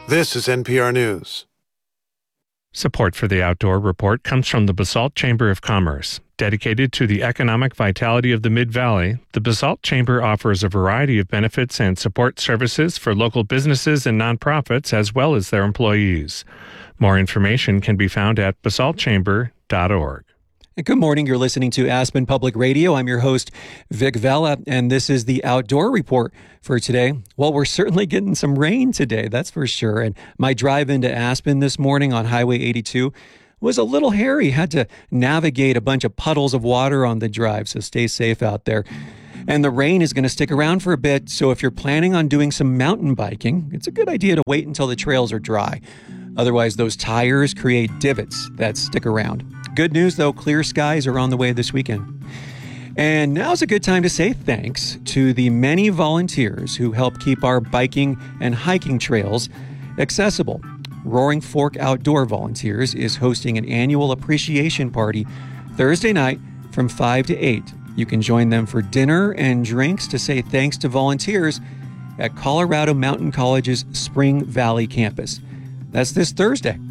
This is NPR News. Support for the Outdoor Report comes from the Basalt Chamber of Commerce. Dedicated to the economic vitality of the Mid-Valley, the Basalt Chamber offers a variety of benefits and support services for local businesses and nonprofits as well as their employees. More information can be found at basaltchamber.org. Good morning. You're listening to Aspen Public Radio. I'm your host, Vic Vela, and this is the Outdoor Report for today. Well, we're certainly getting some rain today, that's for sure. And my drive into Aspen this morning on Highway 82 was a little hairy. Had to navigate a bunch of puddles of water on the drive, so stay safe out there. And the rain is going to stick around for a bit, so if you're planning on doing some mountain biking, it's a good idea to wait until the trails are dry. Otherwise, those tires create divots that stick around. Good news, though, clear skies are on the way this weekend. And now's a good time to say thanks to the many volunteers who help keep our biking and hiking trails accessible. Roaring Fork Outdoor Volunteers is hosting an annual appreciation party Thursday night from 5 to 8. You can join them for dinner and drinks to say thanks to volunteers at Colorado Mountain College's Spring Valley campus. That's this Thursday.